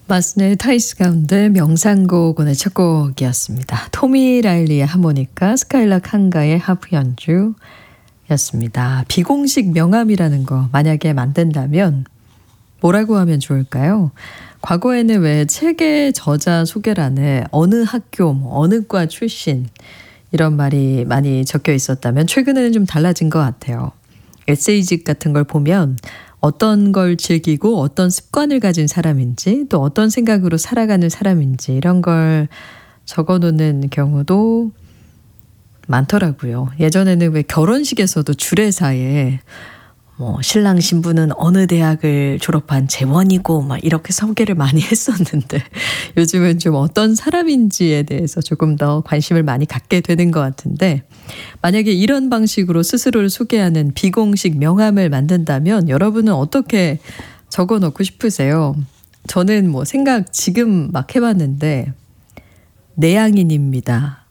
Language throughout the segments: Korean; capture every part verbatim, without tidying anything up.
마스네 타이스 가운데 명상곡 오늘 첫 곡이었습니다. 토미 라일리의 하모니카, 스카일락 한가의 하프 연주였습니다. 비공식 명함이라는 거 만약에 만든다면 뭐라고 하면 좋을까요? 과거에는 왜 책의 저자 소개란에 어느 학교, 뭐 어느 과 출신 이런 말이 많이 적혀 있었다면 최근에는 좀 달라진 것 같아요. 에세이집 같은 걸 보면 어떤 걸 즐기고 어떤 습관을 가진 사람인지 또 어떤 생각으로 살아가는 사람인지 이런 걸 적어놓는 경우도 많더라고요. 예전에는 왜 결혼식에서도 주례사에 뭐 신랑 신부는 어느 대학을 졸업한 재원이고 막 이렇게 소개를 많이 했었는데 요즘은 좀 어떤 사람인지에 대해서 조금 더 관심을 많이 갖게 되는 것 같은데 만약에 이런 방식으로 스스로를 소개하는 비공식 명함을 만든다면 여러분은 어떻게 적어 놓고 싶으세요? 저는 뭐 생각 지금 막 해봤는데 내향인입니다.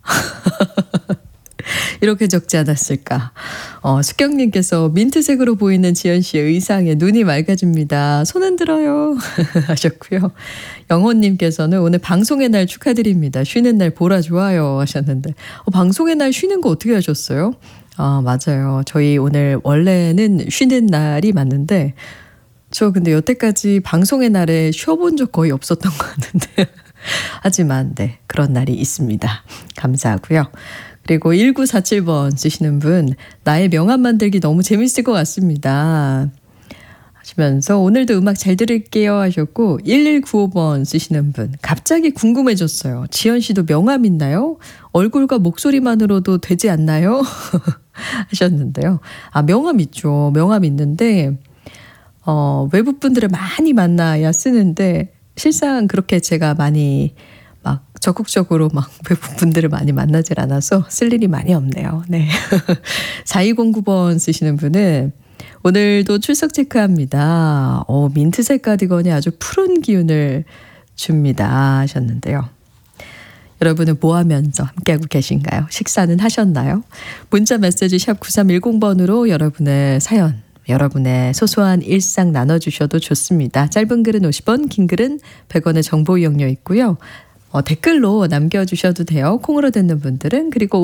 이렇게 적지 않았을까. 어, 숙경님께서 민트색으로 보이는 지연 씨의 의상에 눈이 맑아집니다. 손 흔들어요 하셨고요. 영호님께서는 오늘 방송의 날 축하드립니다. 쉬는 날 보라 좋아요 하셨는데 어, 방송의 날 쉬는 거 어떻게 하셨어요? 아 맞아요. 저희 오늘 원래는 쉬는 날이 맞는데 저 근데 여태까지 방송의 날에 쉬어본 적 거의 없었던 것 같은데 하지만 네 그런 날이 있습니다. 감사하고요. 그리고 일구사칠 번 쓰시는 분 나의 명함 만들기 너무 재밌을 것 같습니다 하시면서 오늘도 음악 잘 들을게요 하셨고 일일구오 번 쓰시는 분 갑자기 궁금해졌어요. 지연 씨도 명함 있나요? 얼굴과 목소리만으로도 되지 않나요? 하셨는데요. 아 명함 있죠. 명함 있는데 어, 외국 분들을 많이 만나야 쓰는데 실상 그렇게 제가 많이 막 적극적으로 막 외국 분들을 많이 만나질 않아서 쓸 일이 많이 없네요. 네. 사이공구 번 쓰시는 분은 오늘도 출석 체크합니다. 어, 민트색 가디건이 아주 푸른 기운을 줍니다 하셨는데요. 여러분은 뭐 하면서 함께하고 계신가요? 식사는 하셨나요? 문자 메시지 샵 구삼일공 번으로 여러분의 사연 여러분의 소소한 일상 나눠주셔도 좋습니다. 짧은 글은 오십 원, 긴 글은 백 원의 정보 이용료 있고요. 어, 댓글로 남겨주셔도 돼요. 콩으로 듣는 분들은. 그리고